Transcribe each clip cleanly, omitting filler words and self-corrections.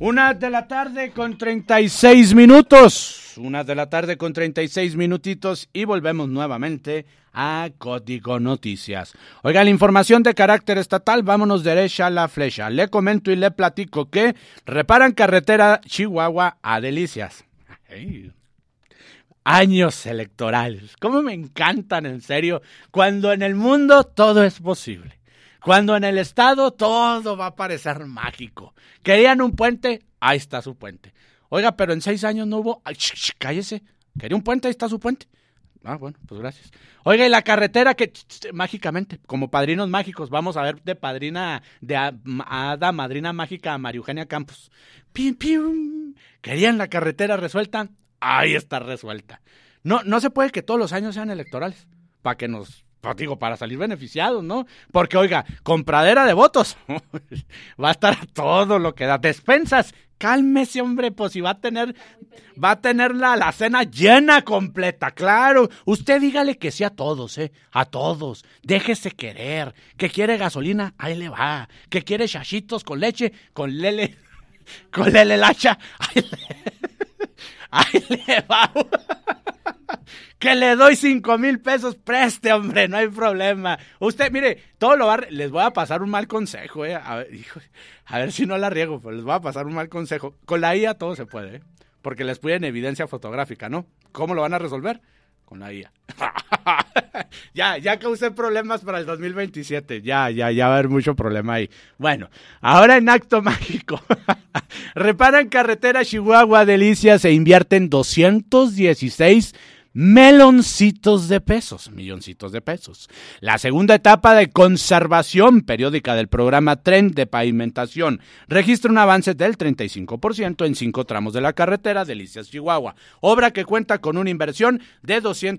1:36 1:36 y volvemos nuevamente a Código Noticias. Oiga, la información de carácter estatal, vámonos derecha a la flecha. Le comento y le platico que reparan carretera Chihuahua a Delicias. Hey. Años electorales, cómo me encantan, en serio, cuando en el mundo todo es posible. Cuando en el estado todo va a parecer mágico. ¿Querían un puente? Ahí está su puente. Oiga, pero en 6 años no hubo... Ay, cállese. ¿Quería un puente? Ahí está su puente. Ah, bueno, pues gracias. Oiga, y la carretera que mágicamente, como padrinos mágicos, vamos a ver de padrina, de hada madrina mágica a María Eugenia Campos. ¡Pim, pim! ¿Querían la carretera resuelta? Ahí está resuelta. No se puede que todos los años sean electorales, para que nos... para salir beneficiados, ¿no? Porque, oiga, compradera de votos, va a estar todo lo que da. Despensas, cálmese, hombre, pues si va a tener la cena llena, completa, claro. Usted dígale que sí a todos, a todos. Déjese querer. Que quiere gasolina, ahí le va. Que quiere chachitos con leche, con lele lacha, ahí le va. Que le doy 5,000 pesos, preste, hombre, no hay problema. Usted, mire, les voy a pasar un mal consejo, a ver si no la riego, pero les voy a pasar un mal consejo. Con la IA todo se puede, porque les piden evidencia fotográfica, ¿no? ¿Cómo lo van a resolver? Con la IA. Ya causé problemas para el 2027, ya va a haber mucho problema ahí. Bueno, ahora en acto mágico, reparan carretera Chihuahua Delicias e invierten 216 milloncitos de pesos. La segunda etapa de conservación periódica del programa Tren de Pavimentación registra un avance del 35% en 5 tramos de la carretera Delicias Chihuahua, obra que cuenta con una inversión de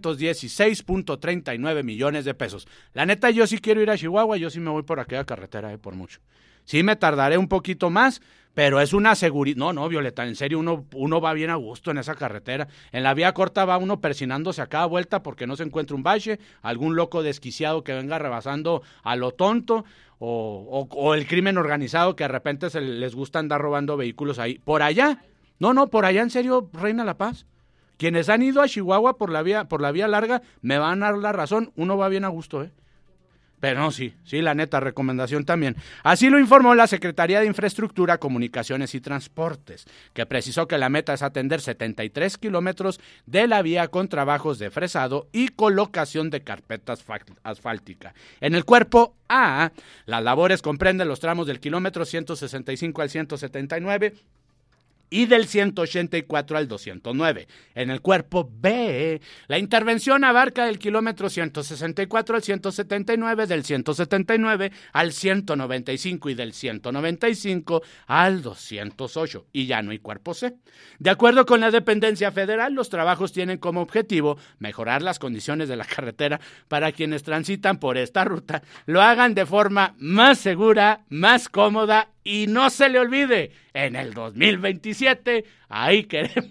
216.39 millones de pesos. La neta, yo sí quiero ir a Chihuahua, yo sí me voy por aquella carretera, por mucho. Sí me tardaré un poquito más, pero es una seguridad. No, Violeta, en serio, uno va bien a gusto en esa carretera. En la vía corta va uno persinándose a cada vuelta porque no se encuentra un bache, algún loco desquiciado que venga rebasando a lo tonto, o el crimen organizado que de repente les gusta andar robando vehículos ahí. Por allá, por allá en serio reina la paz. Quienes han ido a Chihuahua por la vía larga me van a dar la razón, uno va bien a gusto, Pero no, sí, la neta, recomendación también. Así lo informó la Secretaría de Infraestructura, Comunicaciones y Transportes, que precisó que la meta es atender 73 kilómetros de la vía con trabajos de fresado y colocación de carpeta asfáltica. En el cuerpo A, las labores comprenden los tramos del kilómetro 165 al 179, y del 184 al 209. En el cuerpo B, la intervención abarca del kilómetro 164 al 179, del 179 al 195 y del 195 al 208. Y ya no hay cuerpo C. De acuerdo con la dependencia federal, los trabajos tienen como objetivo mejorar las condiciones de la carretera para quienes transitan por esta ruta, lo hagan de forma más segura, más cómoda. Y no se le olvide, en el 2027, ahí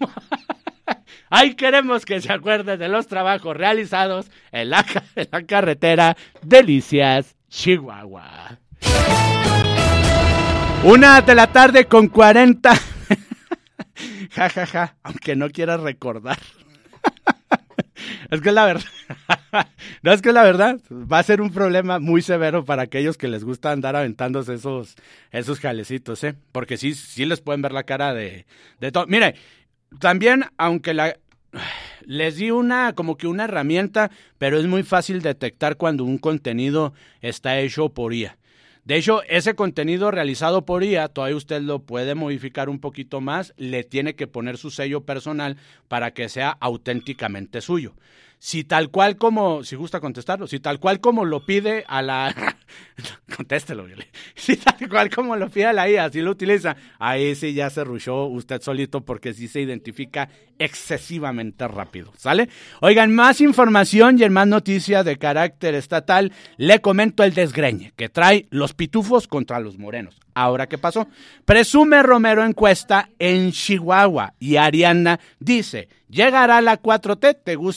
queremos que se acuerde de los trabajos realizados en la carretera Delicias, Chihuahua. 1:40 Ja, aunque no quieras recordar. Es que es la verdad. No, es que la verdad va a ser un problema muy severo para aquellos que les gusta andar aventándose esos jalecitos, porque sí les pueden ver la cara de todo. Mire, también, aunque les di como que una herramienta, pero es muy fácil detectar cuando un contenido está hecho por IA. De hecho, ese contenido realizado por IA, todavía usted lo puede modificar un poquito más, le tiene que poner su sello personal para que sea auténticamente suyo. Si tal cual como, si gusta contestarlo, si tal cual como lo pide a la... Contéstelo, Viole. Si tal cual como lo pide a la IA, si lo utiliza, ahí sí ya se rushó usted solito porque sí se identifica excesivamente rápido, ¿sale? Oigan, más información y en más noticias de carácter estatal, le comento el desgreñe que trae los pitufos contra los morenos. Ahora, ¿qué pasó? Presume Romero encuesta en Chihuahua y Ariana dice, llegará la 4T, ¿te gusta?